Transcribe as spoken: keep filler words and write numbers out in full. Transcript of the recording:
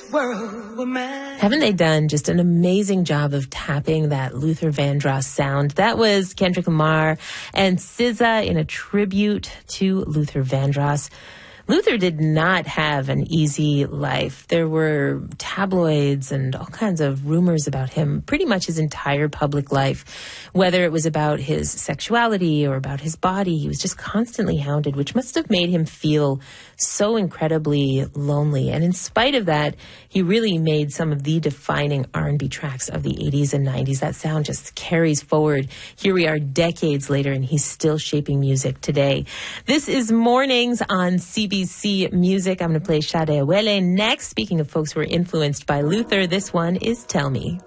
world were mine. Haven't they done just an amazing job of tapping that Luther Vandross sound? That was Kendrick Lamar and S Z A in a tribute to Luther Vandross. Luther did not have an easy life. There were tabloids and all kinds of rumors about him pretty much his entire public life. Whether it was about his sexuality or about his body, he was just constantly hounded, which must have made him feel so incredibly lonely. And in spite of that, he really made some of the defining R and B tracks of the eighties and nineties. That sound just carries forward. Here we are decades later, and he's still shaping music today. This is Mornings on C B C Music. I'm going to play Sade Awele next. Speaking of folks who were influenced by Luther, this one is Tell Me.